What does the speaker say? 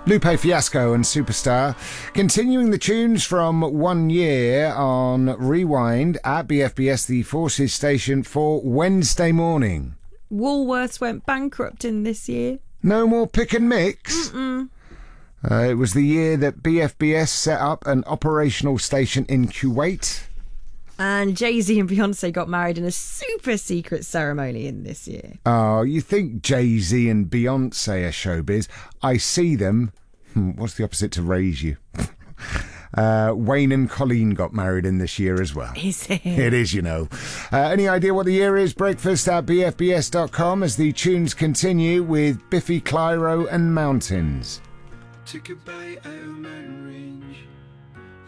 Lupe Fiasco and Superstar. Continuing the tunes from 1 year on Rewind at BFBS, the Forces station, for Wednesday morning. Woolworths went bankrupt in this year. No more pick and mix? It was the year that BFBS set up an operational station in Kuwait. And Jay-Z and Beyonce got married in a super secret ceremony in this year. Oh, you think Jay-Z and Beyonce are showbiz? I see them. What's the opposite to raise you? Wayne and Colleen got married in this year as well. Is it? It is, you know. Any idea what the year is? Breakfast at bfbs.com as the tunes continue with Biffy Clyro and Mountains. Took a bite out of Mountain Range.